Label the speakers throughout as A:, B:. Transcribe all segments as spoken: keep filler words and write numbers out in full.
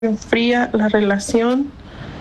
A: enfría la relación,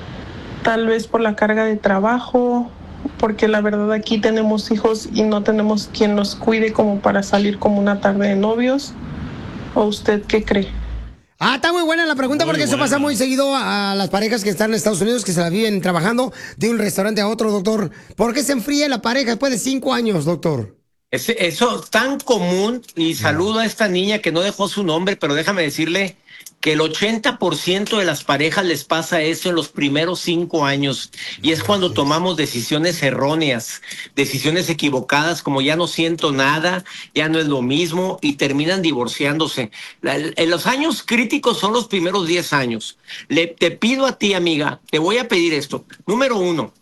A: tal vez por la carga de trabajo, porque la verdad aquí tenemos hijos y no tenemos quien los cuide como para salir como una tarde de novios. ¿O usted qué cree?
B: Ah, está muy buena la pregunta
A: Muy
B: porque eso
A: buena.
B: pasa muy seguido a las parejas que están en Estados Unidos, que se la viven trabajando de un restaurante a otro, doctor. ¿Por qué se enfría la pareja después de cinco años, doctor?
C: Es, eso tan común, y saludo a esta niña que no dejó su nombre, pero déjame decirle que el ochenta por ciento de las parejas les pasa eso en los primeros cinco años, y es cuando tomamos decisiones erróneas, decisiones equivocadas, como ya no siento nada, ya no es lo mismo, y terminan divorciándose. La- En los años críticos son los primeros diez años. Le, te pido a ti, amiga, te voy a pedir esto. Número uno,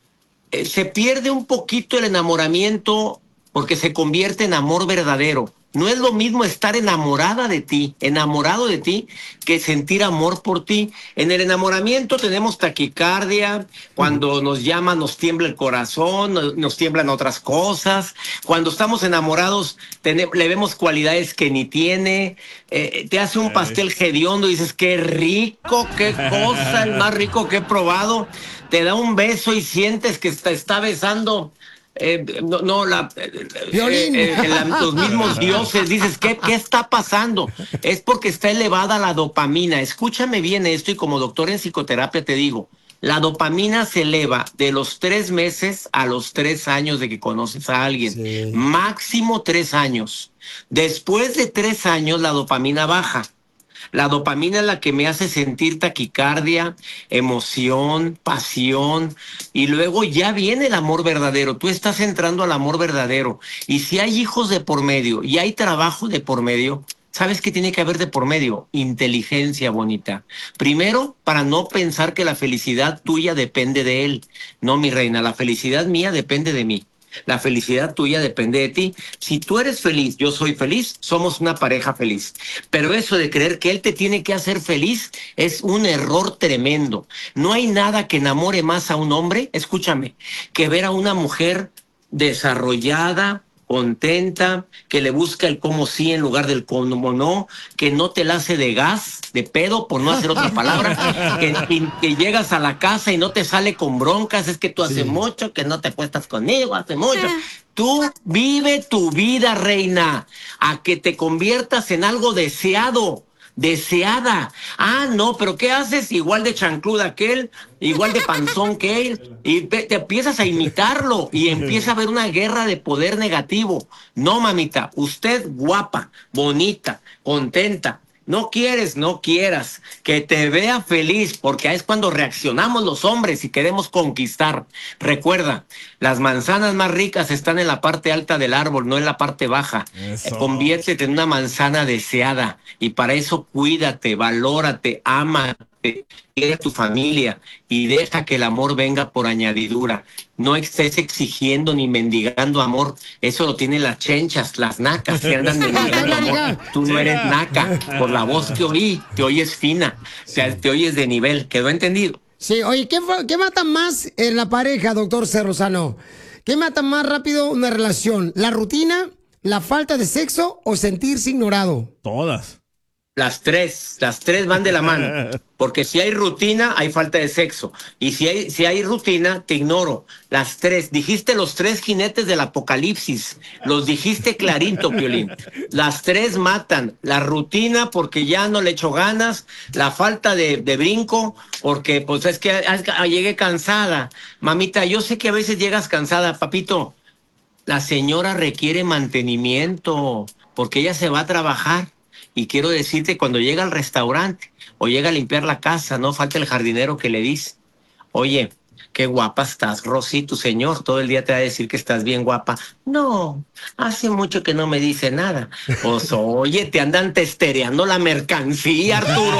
C: eh, se pierde un poquito el enamoramiento porque se convierte en amor verdadero. No es lo mismo estar enamorada de ti, enamorado de ti, que sentir amor por ti. En el enamoramiento tenemos taquicardia, cuando nos llama nos tiembla el corazón, nos, nos tiemblan otras cosas. Cuando estamos enamorados tene- le vemos cualidades que ni tiene. Eh, te hace un pastel hediondo y dices, qué rico, qué cosa, el más rico que he probado. Te da un beso y sientes que está, está besando. Eh, no, no, la, eh,
B: Violín.
C: eh, eh, la- los mismos dioses, dices, ¿qué, ¿qué está pasando? Es porque está elevada la dopamina. Escúchame bien esto, y como doctor en psicoterapia te digo, la dopamina se eleva de los tres meses a los tres años de que conoces a alguien. Máximo tres años. Después de tres años la dopamina baja. La dopamina es la que me hace sentir taquicardia, emoción, pasión, y luego ya viene el amor verdadero. Tú estás entrando al amor verdadero. Y si hay hijos de por medio y hay trabajo de por medio, ¿sabes qué tiene que haber de por medio? Inteligencia, bonita. Primero, para no pensar que la felicidad tuya depende de él. No, mi reina, la felicidad mía depende de mí. La felicidad tuya depende de ti. Si tú eres feliz, yo soy feliz, somos una pareja feliz. Pero eso de creer que él te tiene que hacer feliz es un error tremendo. No hay nada que enamore más a un hombre, escúchame, que ver a una mujer desarrollada, contenta, que le busca el cómo sí en lugar del cómo no, que no te la hace de gas, de pedo, por no hacer otra palabra, que, que- que llegas a la casa y no te sale con broncas, es que tú hace mucho, que no te acuestas conmigo, hace mucho. Tú vive tu vida, reina, a que te conviertas en algo deseado. Deseada. Ah, no, pero ¿qué haces? Igual de chancluda que él, igual de panzón que él, y te, te empiezas a imitarlo y empieza a haber una guerra de poder negativo. No, mamita, usted guapa, bonita, contenta. No quieres, no quieras, que te vea feliz, porque es cuando reaccionamos los hombres y queremos conquistar. Recuerda, las manzanas más ricas están en la parte alta del árbol, no en la parte baja. Eh, Conviértete en una manzana deseada, y para eso cuídate, valórate, ámate, quiere a tu familia y deja que el amor venga por añadidura. No estés exigiendo ni mendigando amor. Eso lo tienen las chenchas, las nacas que andan mendigando amor. Tú no eres naca. Por la voz que oí, te oyes fina, te, te oyes de nivel. ¿Quedó entendido?
B: Sí, oye, ¿qué, fa- qué mata más en la pareja, doctor Cerrosano? ¿Qué mata más rápido una relación? ¿La rutina, la falta de sexo o sentirse ignorado?
D: Todas.
C: Las tres, las tres van de la mano. Porque si hay rutina, hay falta de sexo. Y si hay, si hay rutina, te ignoro. Las tres. Dijiste los tres jinetes del apocalipsis. Los dijiste clarito, Piolín. Las tres matan. La rutina porque ya no le echo ganas. La falta de, de brinco porque pues es que es que llegué cansada. Mamita, yo sé que a veces llegas cansada, papito. La señora requiere mantenimiento porque ella se va a trabajar. Y quiero decirte, cuando llega al restaurante o llega a limpiar la casa, no falta el jardinero que le dice, oye, qué guapa estás, Rosy, tu señor todo el día te va a decir que estás bien guapa. No, hace mucho que no me dice nada. Pues oye, te andan testereando la mercancía, Arturo.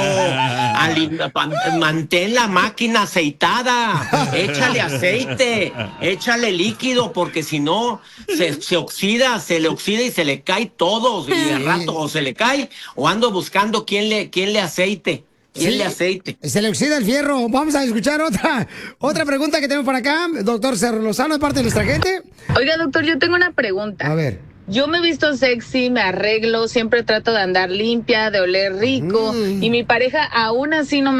C: Ali- pa- mantén la máquina aceitada, échale aceite, échale líquido, porque si no se, se oxida, se le oxida y se le cae todo, y de rato o se le cae, o ando buscando quién le, quién le aceite. ¿Quién
B: Sí,
C: le aceite?
B: Se le oxida el fierro. Vamos a escuchar otra otra pregunta que tenemos por acá. Doctor Cerro Lozano, de parte de nuestra gente.
E: Oiga, doctor, yo tengo una pregunta.
B: A ver.
D: yo me he visto sexy, me arreglo, siempre trato de andar limpia, de oler rico, mm. y mi pareja aún así no me